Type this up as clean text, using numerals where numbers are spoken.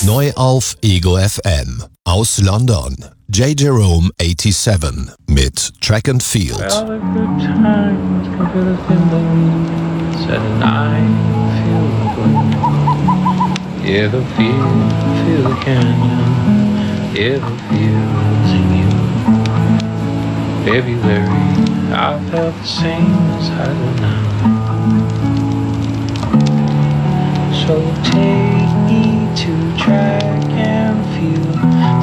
Neu auf Ego FM. Aus London. J. Jerome 87 mit Track and Field. Well, the good times can feel the feelings, and I feel the good. Yeah, the feel the canyon. Yeah, the feel's in you. February, I felt the same as I do now. So